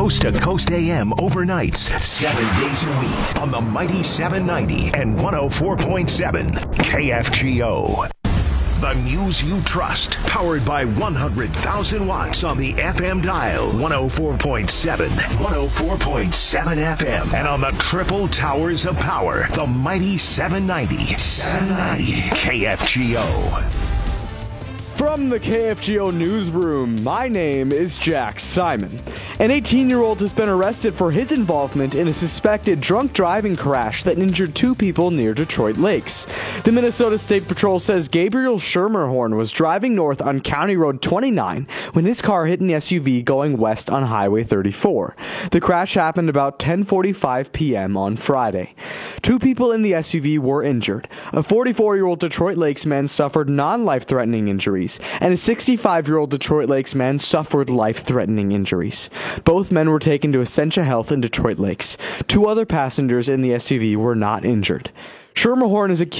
Coast to Coast AM overnights, 7 days a week on the Mighty 790 and 104.7 KFGO. The news you trust, powered by 100,000 watts on the FM dial, 104.7, 104.7 FM, and on the triple towers of power, the Mighty 790, 790 KFGO. From the KFGO newsroom, my name is Jack Simon. An 18-year-old has been arrested for his involvement in a suspected drunk driving crash that injured 2 people near Detroit Lakes. The Minnesota State Patrol says Gabriel Schermerhorn was driving north on County Road 29 when his car hit an SUV going west on Highway 34. The crash happened about 10:45 p.m. on Friday. 2 people in the SUV were injured. A 44-year-old Detroit Lakes man suffered non-life-threatening injuries, and a 65-year-old Detroit Lakes man suffered life-threatening injuries. Both men were taken to Essentia Health in Detroit Lakes. 2 other passengers in the SUV were not injured. Schermerhorn is accused